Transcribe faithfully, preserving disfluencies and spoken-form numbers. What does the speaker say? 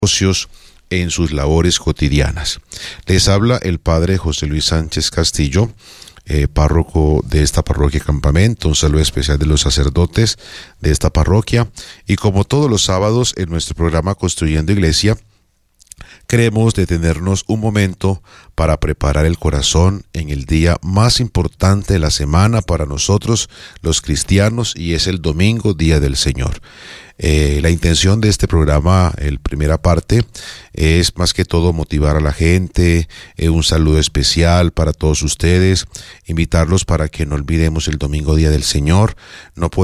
negocios, en sus labores cotidianas. Les habla el padre José Luis Sánchez Castillo, eh, párroco de esta parroquia Campamento, un saludo especial de los sacerdotes de esta parroquia, y como todos los sábados en nuestro programa Construyendo Iglesia, queremos detenernos un momento para preparar el corazón en el día más importante de la semana para nosotros los cristianos, y es el domingo, Día del Señor. Eh, la intención de este programa, el primera parte, es más que todo motivar a la gente, eh, un saludo especial para todos ustedes, invitarlos para que no olvidemos el domingo, Día del Señor. No